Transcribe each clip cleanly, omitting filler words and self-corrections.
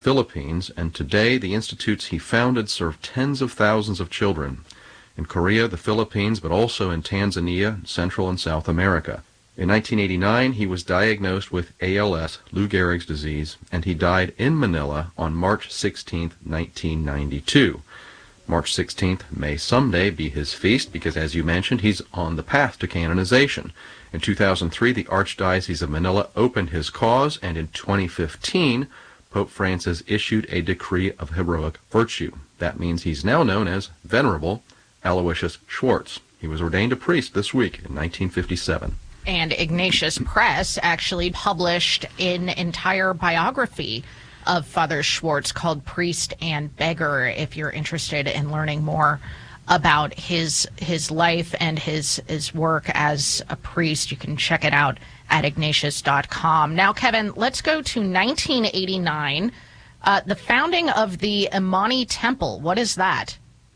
Philippines, and today the institutes he founded serve tens of thousands of children in Korea, the Philippines, but also in Tanzania, Central and South America. In 1989, he was diagnosed with ALS, Lou Gehrig's disease, and he died in Manila on March 16, 1992. March 16th may someday be his feast because, as you mentioned, he's on the path to canonization. In 2003, the Archdiocese of Manila opened his cause, and in 2015, Pope Francis issued a decree of heroic virtue. That means he's now known as Venerable Aloysius Schwartz. He was ordained a priest this week in 1957. And Ignatius Press actually published an entire biography of Father Schwartz called Priest and Beggar. If you're interested in learning more about his life and his work as a priest, you can check it out at ignatius.com. Now, Kevin, let's go to 1989, the founding of the Imani Temple. What is that?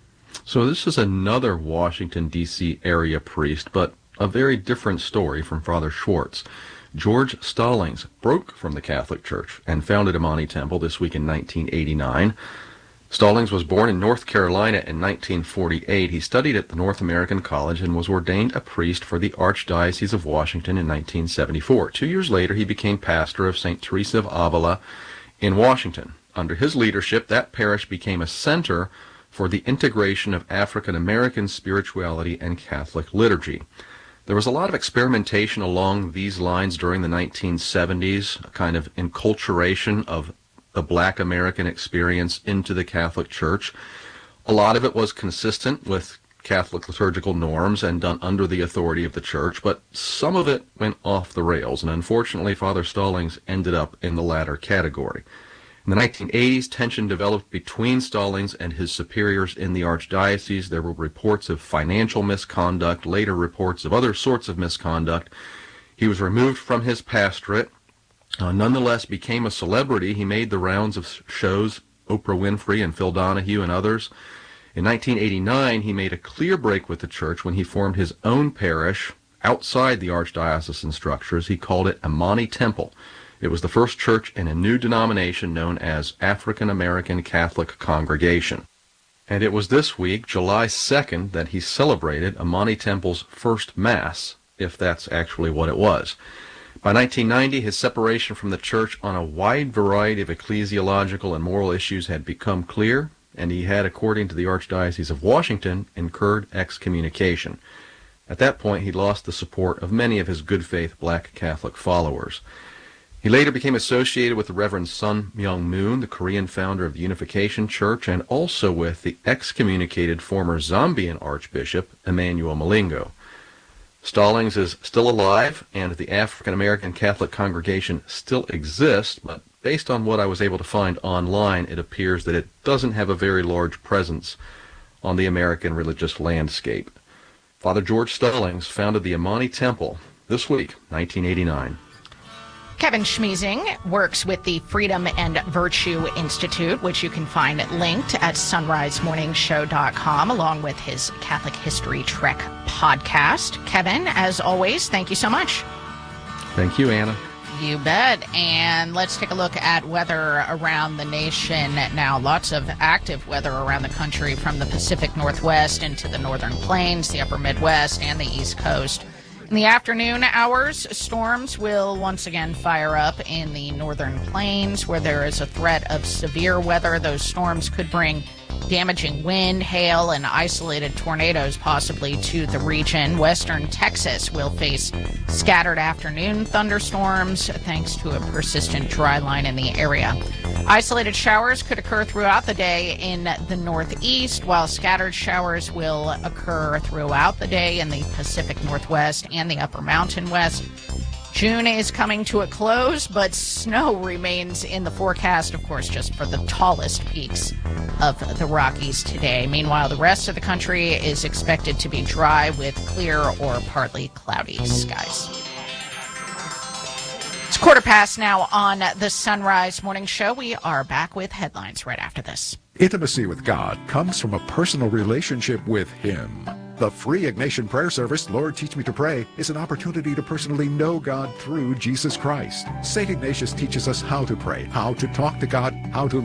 So this is another Washington, D.C. area priest, but a very different story from Father Schwartz. George Stallings broke from the Catholic Church and founded Imani Temple this week in 1989. Stallings was born in North Carolina in 1948. He studied at the North American College and was ordained a priest for the Archdiocese of Washington in 1974. 2 years later, he became pastor of St. Teresa of Avila in Washington. Under his leadership, that parish became a center for the integration of African American spirituality and Catholic liturgy. There was a lot of experimentation along these lines during the 1970s, a kind of enculturation of the Black American experience into the Catholic Church. A lot of it was consistent with Catholic liturgical norms and done under the authority of the Church, but some of it went off the rails, and unfortunately Father Stallings ended up in the latter category. In the 1980s, tension developed between Stallings and his superiors in the Archdiocese. There were reports of financial misconduct, later reports of other sorts of misconduct. He was removed from his pastorate, nonetheless became a celebrity. He made the rounds of shows, Oprah Winfrey and Phil Donahue and others. In 1989, he made a clear break with the Church when he formed his own parish outside the archdiocesan structures. He called it Imani Temple. It was the first church in a new denomination known as African American Catholic Congregation. And it was this week, July 2nd, that he celebrated Imani Temple's first Mass, if that's actually what it was. By 1990, his separation from the Church on a wide variety of ecclesiological and moral issues had become clear, and he had, according to the Archdiocese of Washington, incurred excommunication. At that point, he lost the support of many of his good faith Black Catholic followers. He later became associated with the Reverend Sun Myung Moon, the Korean founder of the Unification Church, and also with the excommunicated former Zambian Archbishop Emmanuel Malingo. Stallings is still alive, and the African American Catholic Congregation still exists, but based on what I was able to find online, it appears that it doesn't have a very large presence on the American religious landscape. Father George Stallings founded the Imani Temple this week, 1989. Kevin Schmeezing works with the Freedom and Virtue Institute, which you can find linked at sunrisemorningshow.com, along with his Catholic History Trek podcast. Kevin, as always, thank you so much. Thank you, Anna. You bet. And let's take a look at weather around the nation now. Lots of active weather around the country, from the Pacific Northwest into the Northern Plains, the Upper Midwest, and the East Coast. In the afternoon hours, storms will once again fire up in the Northern Plains, where there is a threat of severe weather. Those storms could bring damaging wind, hail, and isolated tornadoes possibly to the region. Western Texas will face scattered afternoon thunderstorms thanks to a persistent dry line in the area. Isolated showers could occur throughout the day in the Northeast, while scattered showers will occur throughout the day in the Pacific Northwest and the Upper Mountain West. June is coming to a close, but snow remains in the forecast, of course, just for the tallest peaks of the Rockies today. Meanwhile, the rest of the country is expected to be dry with clear or partly cloudy skies. It's 1:15 now on the Sunrise Morning Show. We are back with headlines right after this. Intimacy with God comes from a personal relationship with Him. The free Ignatian prayer service, Lord Teach Me to Pray, is an opportunity to personally know God through Jesus Christ. St. Ignatius teaches us how to pray, how to talk to God, how to